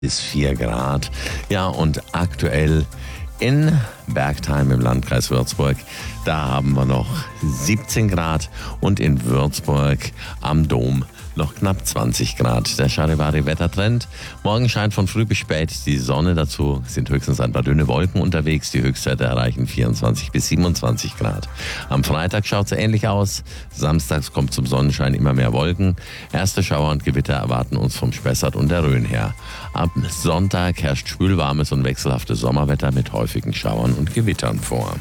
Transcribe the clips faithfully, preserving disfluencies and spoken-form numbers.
Bis vier Grad. Ja, und aktuell in Bergheim im Landkreis Würzburg, da haben wir noch siebzehn Grad und in Würzburg am Dom noch knapp zwanzig Grad. Der Charivari-Wettertrend. Morgen scheint von früh bis spät die Sonne. Dazu sind höchstens ein paar dünne Wolken unterwegs. Die Höchstwerte erreichen vierundzwanzig bis siebenundzwanzig Grad. Am Freitag schaut es ähnlich aus. Samstags kommt zum Sonnenschein immer mehr Wolken. Erste Schauer und Gewitter erwarten uns vom Spessart und der Rhön her. Am Sonntag herrscht schwülwarmes und wechselhaftes Sommerwetter mit häufigen Schauern und Gewittern vor.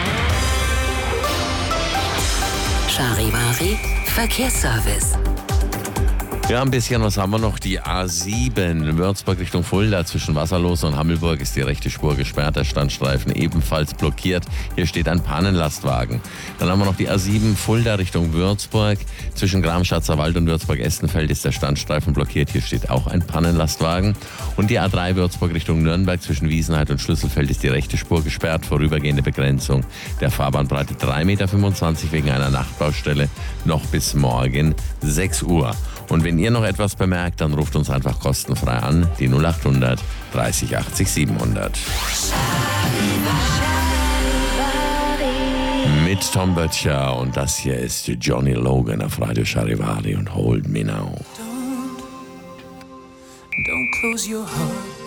Charivari Verkehrsservice. Ja, ein bisschen was haben wir noch. Die A sieben, Würzburg Richtung Fulda, zwischen Wasserlos und Hammelburg ist die rechte Spur gesperrt, der Standstreifen ebenfalls blockiert. Hier steht ein Pannenlastwagen. Dann haben wir noch die A sieben, Fulda Richtung Würzburg, zwischen Gramschatzer Wald und Würzburg-Estenfeld ist der Standstreifen blockiert. Hier steht auch ein Pannenlastwagen. Und die A drei, Würzburg Richtung Nürnberg, zwischen Wiesenheid und Schlüsselfeld ist die rechte Spur gesperrt, vorübergehende Begrenzung der Fahrbahnbreite drei Meter fünfundzwanzig wegen einer Nachtbaustelle, noch bis morgen sechs Uhr. Und wenn ihr noch etwas bemerkt, dann ruft uns einfach kostenfrei an, die null acht hundert dreißig achtzig siebenhundert. Mit Tom Böttcher und das hier ist Johnny Logan auf Radio Charivari und Hold Me Now. Don't, don't close your heart